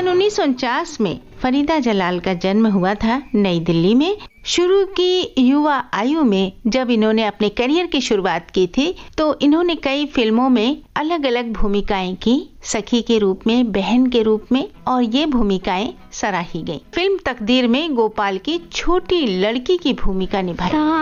सन 1949 में फरीदा जलाल का जन्म हुआ था नई दिल्ली में। शुरू की युवा आयु में जब इन्होंने अपने करियर की शुरुआत की थी तो इन्होंने कई फिल्मों में अलग अलग भूमिकाएं की, सखी के रूप में, बहन के रूप में, और ये भूमिकाएं सराही गईं। फिल्म तकदीर में गोपाल की छोटी लड़की की भूमिका निभाई।